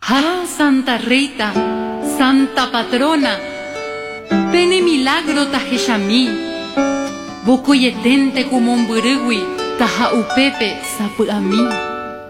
Ah, Santa Rita, Santa Patrona, pene milagro tajeshami, bocoyetente como un burugui, taja upepe sapu a mí.